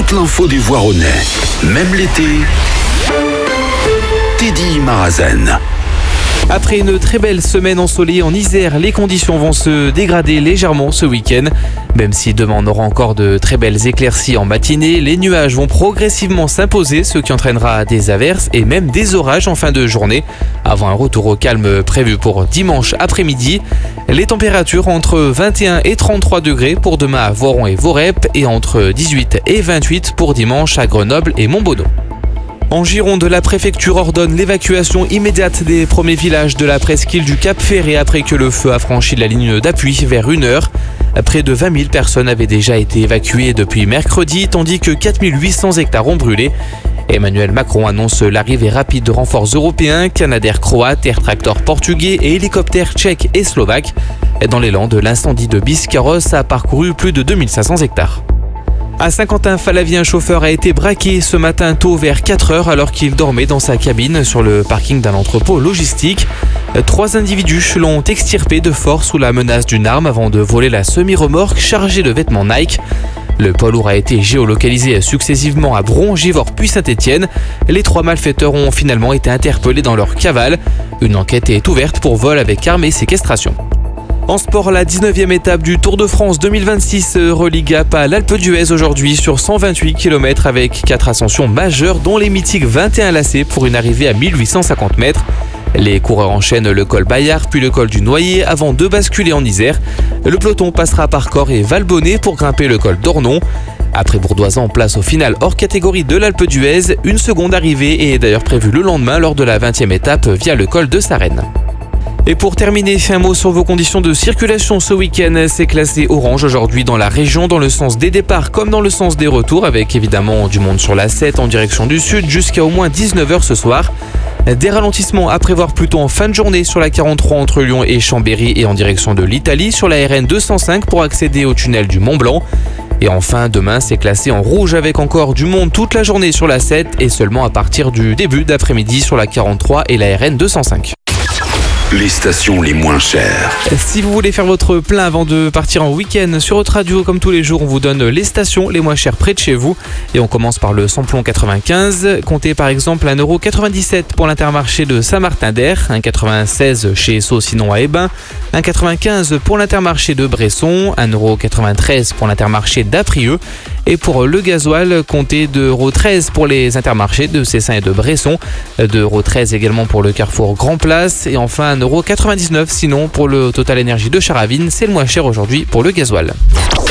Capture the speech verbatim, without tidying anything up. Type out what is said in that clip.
toute l'info des Voironnais. Même l'été, Teddy Marazen. Après une très belle semaine ensoleillée en Isère, les conditions vont se dégrader légèrement ce week-end. Même si demain on aura encore de très belles éclaircies en matinée, les nuages vont progressivement s'imposer, ce qui entraînera des averses et même des orages en fin de journée, avant un retour au calme prévu pour dimanche après-midi. Les températures entre vingt et un et trente-trois degrés pour demain à Voiron et Vorep et entre dix-huit et vingt-huit pour dimanche à Grenoble et Montbonneau. En Gironde, la préfecture ordonne l'évacuation immédiate des premiers villages de la presqu'île du Cap Ferret après que le feu a franchi la ligne d'appui vers une heure. Près de vingt mille personnes avaient déjà été évacuées depuis mercredi, tandis que quatre mille huit cents hectares ont brûlé. Emmanuel Macron annonce l'arrivée rapide de renforts européens, Canadair croates, Air Tractor portugais et hélicoptères tchèques et slovaques. Dans les Landes, l'incendie de Biscarrosse a parcouru plus de deux mille cinq cents hectares. À Saint-Quentin-Fallavier, un chauffeur a été braqué ce matin tôt vers quatre heures alors qu'il dormait dans sa cabine sur le parking d'un entrepôt logistique. Trois individus l'ont extirpé de force sous la menace d'une arme avant de voler la semi-remorque chargée de vêtements Nike. Le poids lourd a été géolocalisé successivement à Bron, Givors puis Saint-Étienne. Les trois malfaiteurs ont finalement été interpellés dans leur cavale. Une enquête est ouverte pour vol avec arme et séquestration. En sport, la dix-neuvième étape du Tour de France deux mille vingt-six relie Gap à l'Alpe d'Huez aujourd'hui sur cent vingt-huit kilomètres avec quatre ascensions majeures dont les mythiques vingt et un lacets pour une arrivée à mille huit cent cinquante mètres. Les coureurs enchaînent le col Bayard puis le col du Noyer avant de basculer en Isère. Le peloton passera par Corps et Valbonnet pour grimper le col d'Ornon. Après Bourdoisan, place au final hors catégorie de l'Alpe d'Huez. Une seconde arrivée est d'ailleurs prévue le lendemain lors de la vingtième étape via le col de Sarenne. Et pour terminer, un mot sur vos conditions de circulation ce week-end. C'est classé orange aujourd'hui dans la région, dans le sens des départs comme dans le sens des retours, avec évidemment du monde sur la sept en direction du sud jusqu'à au moins dix-neuf heures ce soir. Des ralentissements à prévoir plutôt en fin de journée sur la quarante-trois entre Lyon et Chambéry et en direction de l'Italie, sur la R N deux cent cinq pour accéder au tunnel du Mont-Blanc. Et enfin, demain, c'est classé en rouge avec encore du monde toute la journée sur la sept et seulement à partir du début d'après-midi sur la quarante-trois et la R N deux cent cinq. Les stations les moins chères. Si vous voulez faire votre plein avant de partir en week-end sur votre radio, comme tous les jours, on vous donne les stations les moins chères près de chez vous. Et on commence par le samplon quatre-vingt-quinze. Comptez par exemple un euro quatre-vingt-dix-sept pour l'Intermarché de Saint-Martin-d'Air, un euro quatre-vingt-seize chez Esso sinon à Hébin, un euro quatre-vingt-quinze pour l'Intermarché de Bresson, un euro quatre-vingt-treize pour l'Intermarché d'Aprieux. Et pour le gasoil, comptez deux euros treize pour les intermarchés de Cessin et de Bresson, deux euros treize également pour le Carrefour Grand Place et enfin un euro quatre-vingt-dix-neuf sinon pour le Total Énergie de Charavine, c'est le moins cher aujourd'hui pour le gasoil.